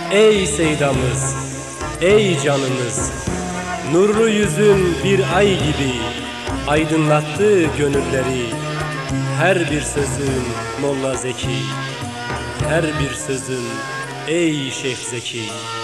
ey seydamız, ey canımız. Nurlu yüzün bir ay gibi aydınlattı gönülleri. Her bir sözün Molla Zeki, her bir sözün ey Şeyh Zeki.